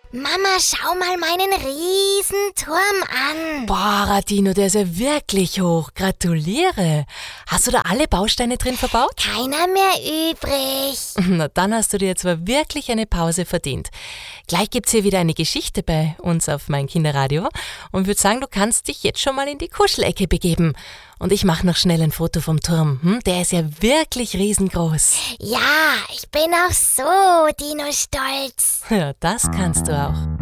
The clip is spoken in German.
Mama, schau mal meinen Riesenturm an. Boah, Radino, der ist ja wirklich hoch. Gratuliere. Hast du da alle Bausteine drin verbaut? Keiner mehr übrig. Na, dann hast du dir jetzt aber wirklich eine Pause verdient. Gleich gibt's hier wieder eine Geschichte bei uns auf mein Kinderradio und würde sagen, du kannst dich jetzt schon mal in die Kuschelecke begeben. Und ich mache noch schnell ein Foto vom Turm. Der ist ja wirklich riesengroß. Ja, ich bin auch so Dino-stolz. Ja, das kannst du auch.